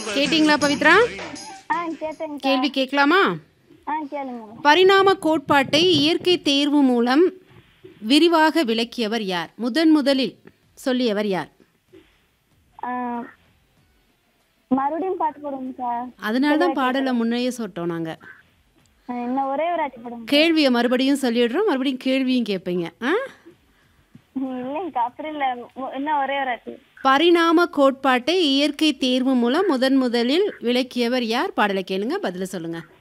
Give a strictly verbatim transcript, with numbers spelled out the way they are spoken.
கேட்டிங்களா பவித்ரா? ஆ கேட்டேங்கக்கா. கேள்வி கேட்கலாமா? ஆ கேளுங்க. பரிணாம கோட்பாட்டை இயற்கை தேர்வு மூலம் விரிவாக விளக்கியவர் யார்? முதன் முதலில் சொல்லியவர் யார்? ஆ, மறுபடியும் பாட்டு போடுங்க சார். அதனால தான் பாடலை முன்னையே சொல்லிட்டோம் நாங்கள். ஆ, இன்னும் ஒரே ஒரு ஆட்டி போடுங்க. கேள்வியை மறுபடியும் சொல்லிடுறோம், மறுபடியும் கேள்வியும் கேட்பீங்க. ஆ இல்லைங்கக்கா, அப்படி இல்லை. மு- இன்னும் ஒரே ஒரு ஆட்டி. பரிணாம கோட்பாட்டை இயற்கை தேர்வு மூலம் முதன் முதலில் விளக்கியவர் யார்? பாடலை கேளுங்க, பதில சொல்லுங்க.